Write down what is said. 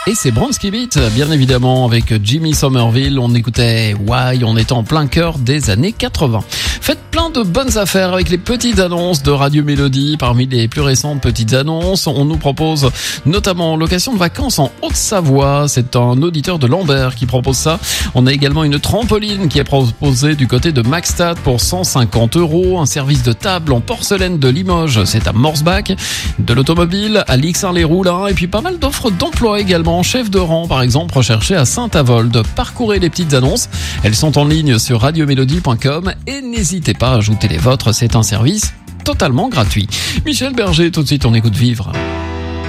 Et c'est Bronski Beat, bien évidemment, avec Jimmy Somerville. On écoutait Why, on était en plein cœur des années 80. Faites plein de bonnes affaires avec les petites annonces de Radio Mélodie. Parmi les plus récentes petites annonces, on nous propose notamment location de vacances en Haute-Savoie. C'est un auditeur de Lambert qui propose ça. On a également une trampoline qui est proposée du côté de Maxstad pour 150 €. Un service de table en porcelaine de Limoges, c'est à Morsbach. De l'automobile à Lixin-les-Roulins. Et puis pas mal d'offres d'emploi également. Chef de rang, par exemple, recherché à Saint-Avold. Parcourez les petites annonces. Elles sont en ligne sur radiomélodie.com et n'hésitez pas à ajouter les vôtres. C'est un service totalement gratuit. Michel Berger, tout de suite, on écoute Vivre.